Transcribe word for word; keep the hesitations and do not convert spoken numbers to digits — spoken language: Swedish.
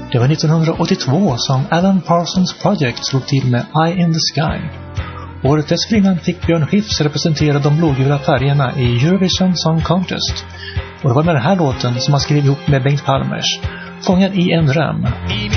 Det var nittonhundraåttiotvå som Alan Parsons Project slog till med Eye in the Sky. Året dessförinnan fick Björn Skifs representera de blågula färgerna i Eurovision Song Contest. Och det var med den här låten som han skrev ihop med Bengt Palmers, Fångad i en dröm.